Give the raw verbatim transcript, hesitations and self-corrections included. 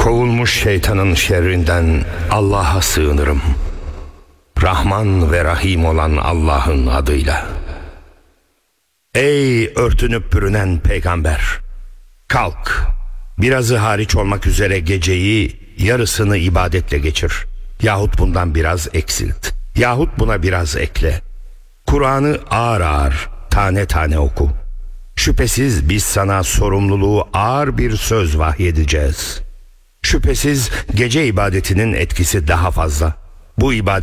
Kovulmuş şeytanın şerrinden Allah'a sığınırım. Rahman ve Rahim olan Allah'ın adıyla. Ey örtünüp bürünen peygamber! Kalk, birazı hariç olmak üzere geceyi yarısını ibadetle geçir. Yahut bundan biraz eksilt. Yahut buna biraz ekle. Kur'an'ı ağır ağır, tane tane oku. Şüphesiz biz sana sorumluluğu ağır bir söz vahyedeceğiz. Şüphesiz gece ibadetinin etkisi daha fazla. Bu ibadet